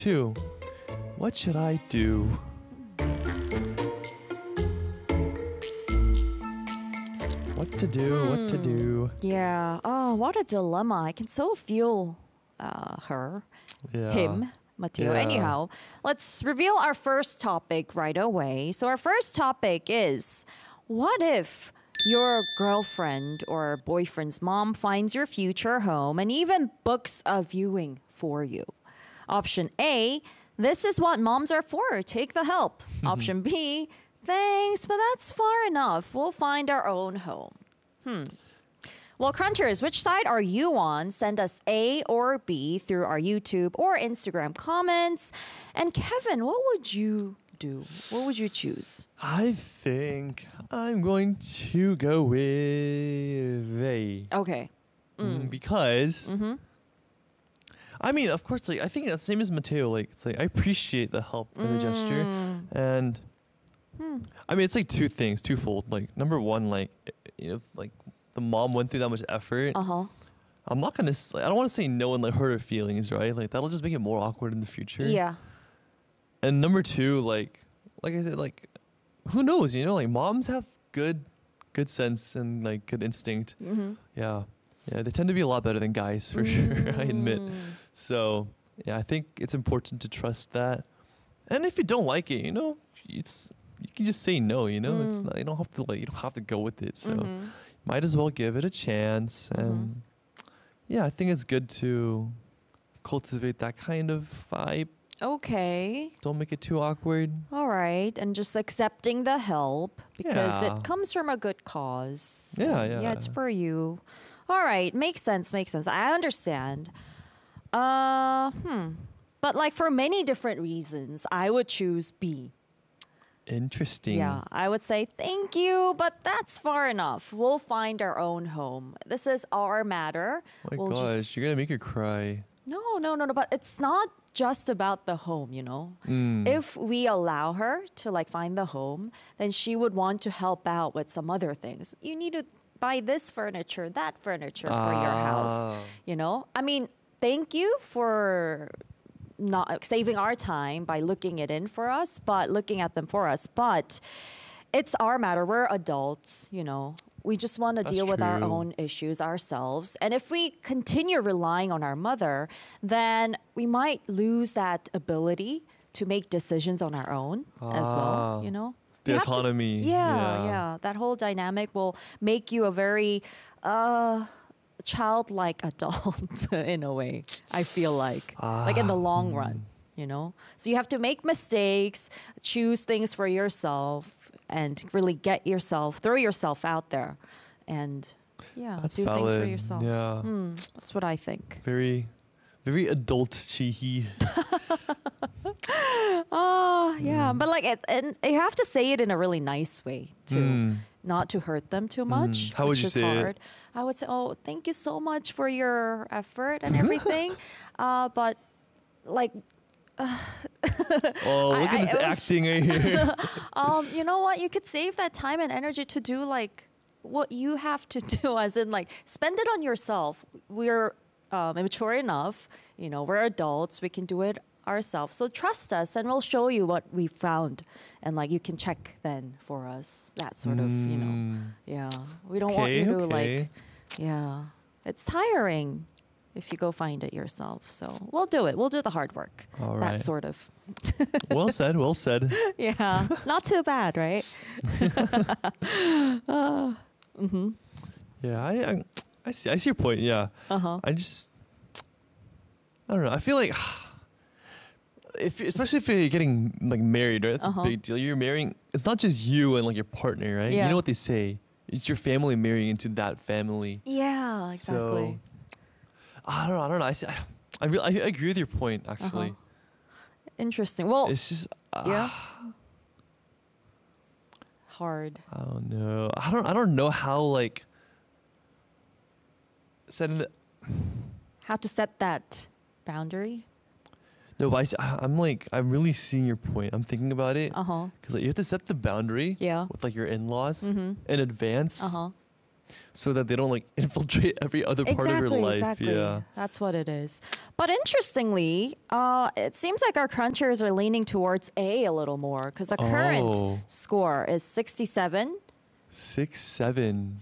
Two, what should I do? What to do? What to do? Yeah. Oh, what a dilemma. I can so feel Yeah. him, Mateo. Yeah. Anyhow, let's reveal our first topic right away. So, our first topic is what if your girlfriend or boyfriend's mom finds your future home and even books a viewing for you? Option A, this is what moms are for. Take the help. Option B, thanks, but that's far enough. We'll find our own home. Well, Crunchers, which side are you on? Send us A or B through our YouTube or Instagram comments. And Kevin, what would you do? What would you choose? I think I'm going to go with A. Okay. Because I mean, of course, like I think that's the same as Mateo. Like it's like I appreciate the help and the gesture, and I mean it's like two things, twofold. Like number one, like like the mom went through that much effort. Uh-huh. I'm not gonna. I don't want to say no and like hurt her feelings, right? Like that'll just make it more awkward in the future. Yeah. And number two, like I said, like who knows? Like moms have good sense and like good instinct. Yeah. Yeah, they tend to be a lot better than guys for sure, I admit. So, yeah, I think it's important to trust that. And if you don't like it, it's you can just say no, It's not, you don't have to go with it. So, might as well give it a chance and yeah, I think it's good to cultivate that kind of vibe. Okay. Don't make it too awkward. All right. And just accepting the help because Yeah. it comes from a good cause. Yeah, And yeah. Yeah, it's for you. All right. Makes sense. I understand. But like for many different reasons, I would choose B. Interesting. Yeah, I would say thank you, but that's far enough. We'll find our own home. This is our matter. My We'll gosh, just- you're gonna make her cry. No. But it's not just about the home, If we allow her to like find the home, then she would want to help out with some other things. You need to buy this furniture, that furniture for your house, I mean, thank you for not saving our time by looking it in for us, but looking at them for us. But it's our matter. We're adults, We just want to That's deal with our true. own issues ourselves. And if we continue relying on our mother, then we might lose that ability to make decisions on our own as well, The You have to- autonomy. yeah. That whole dynamic will make you a very childlike adult in a way, I feel like in the long run, So you have to make mistakes, choose things for yourself, and really throw yourself out there, and That's do things for valid. yourself. Yeah. That's what I think. Very, very adult cheeky. Yeah, but like, and you have to say it in a really nice way too, not to hurt them too much. How would which you is say it? hard. I would say, "Oh, thank you so much for your effort and everything," but like, Oh, look at this I was- acting right here. you know what? You could save that time and energy to do like what you have to do, as in like spend it on yourself. We're mature enough, we're adults. We can do it ourselves. So trust us, and we'll show you what we found, and like you can check then for us. That sort of, yeah. We don't want you to like, yeah. It's tiring if you go find it yourself. So we'll do it. We'll do the hard work. All That right. sort of. Well said. Well said. Yeah, not too bad, right? Yeah, I see your point. Yeah. I don't know. I feel like especially if you're getting like married, right? That's a big deal. You're marrying. It's not just you and like your partner, right? Yeah. You know what they say. It's your family marrying into that family. Yeah, exactly. So I don't know. I agree with your point actually. Interesting. Well, It's just yeah. Hard. I don't know. I don't know how like setting the How to set that boundary? no, but I'm really seeing your point. I'm thinking about it because like, you have to set the boundary Yeah. with like your in-laws Mm-hmm. in advance. so that they don't like infiltrate every other part of your life. Exactly. Yeah. That's what it is. But interestingly, it seems like our crunchers are leaning towards A little more because the current Oh. score is 67 6, 7.